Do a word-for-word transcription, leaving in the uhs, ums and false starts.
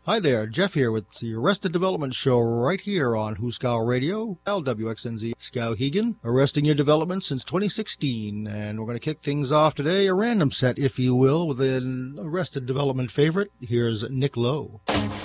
Hi there, Jeff here with the Arrested Development Show right here on Huskow Radio, L W X N Z Skowhegan, arresting your development since twenty sixteen. And we're going to kick things off today, a random set, if you will, with an Arrested Development favorite. Here's Nick Lowe.